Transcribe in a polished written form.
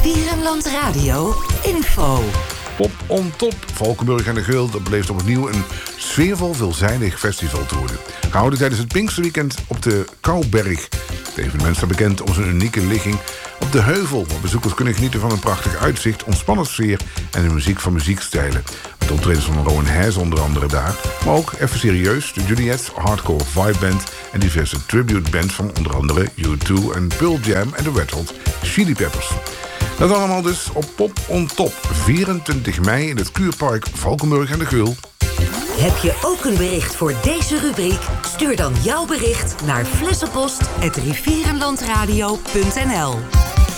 Rivierenland Radio info. Pop on Top. Valkenburg en de Geul, dat beleeft opnieuw een sfeervol, veelzijdig festival te worden. Gehouden tijdens het Pinksterweekend op de Kouberg. Het evenement staat bekend om zijn unieke ligging op de heuvel, waar bezoekers kunnen genieten van een prachtig uitzicht, ontspannen sfeer en de muziek van muziekstijlen. Met optredens van Rowan Hees onder andere daar, maar ook even serieus de Juliet's Hardcore Vibe Band en diverse tribute bands van onder andere U2 en Pearl Jam en de Red Hot Chili Peppers. Dat allemaal dus op Pop on Top, 24 mei in het Kuurpark Valkenburg en de Geul. Heb je ook een bericht voor deze rubriek? Stuur dan jouw bericht naar flessenpost@rivierenlandradio.nl.